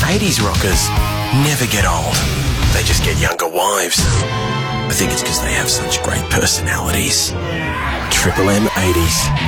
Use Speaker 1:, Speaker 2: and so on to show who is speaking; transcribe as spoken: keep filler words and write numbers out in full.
Speaker 1: eighties rockers never get old. They just get younger wives. I think it's because they have such great personalities. Triple M eighties.